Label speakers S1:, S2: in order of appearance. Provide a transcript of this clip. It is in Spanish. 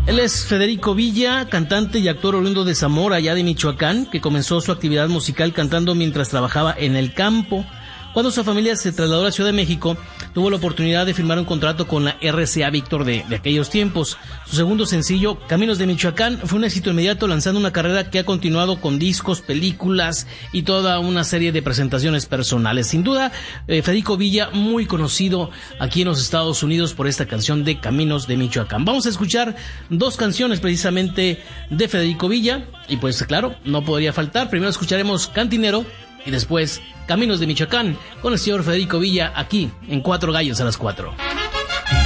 S1: Él es Federico Villa, cantante y actor oriundo de Zamora, allá de Michoacán, que comenzó su actividad musical cantando mientras trabajaba en el campo. Cuando su familia se trasladó a la Ciudad de México, tuvo la oportunidad de firmar un contrato con la RCA Víctor de aquellos tiempos. Su segundo sencillo, Caminos de Michoacán, fue un éxito inmediato, lanzando una carrera que ha continuado con discos, películas y toda una serie de presentaciones personales. Sin duda, Federico Villa, muy conocido aquí en los Estados Unidos por esta canción de Caminos de Michoacán. Vamos a escuchar dos canciones precisamente de Federico Villa y pues claro, no podría faltar. Primero escucharemos Cantinero y después Caminos de Michoacán con el señor Federico Villa aquí en Cuatro Gallos a las 4.